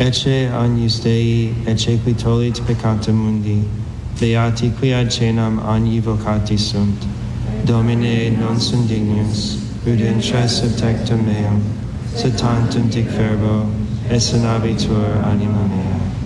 Ecce agnus Dei, ecce qui tollit peccata mundi, beati qui ad cenam agni vocati sunt. Domine, non sunt dignus, ut intres tectum meum, sed tantum dic verbo, esse navitur anima mea.